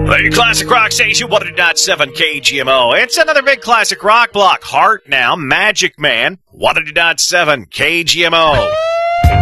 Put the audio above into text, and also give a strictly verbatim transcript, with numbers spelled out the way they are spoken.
The Classic Rock Station, one oh two point seven K G M O. It's another big classic rock block. Heart now, Magic Man, one oh two point seven K G M O.